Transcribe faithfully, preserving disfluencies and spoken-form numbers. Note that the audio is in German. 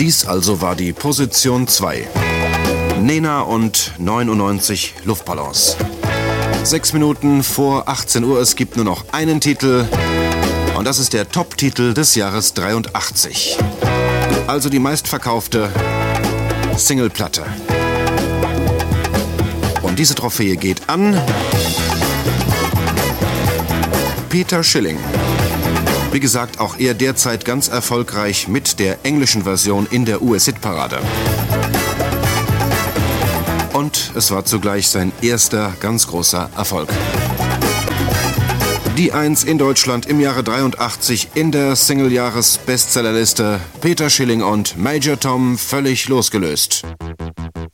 Dies also war die Position zwei. Nena und neunundneunzig Luftballons. Sechs Minuten vor achtzehn Uhr, es gibt nur noch einen Titel. Und das ist der Top-Titel des Jahres dreiundachtzig. Also die meistverkaufte Singleplatte. Und diese Trophäe geht an Peter Schilling. Wie gesagt, auch er derzeit ganz erfolgreich mit der englischen Version in der U S-Hitparade. Und es war zugleich sein erster ganz großer Erfolg. Die Eins in Deutschland im Jahre dreiundachtzig in der Single-Jahres-Bestsellerliste. Peter Schilling und Major Tom, völlig losgelöst.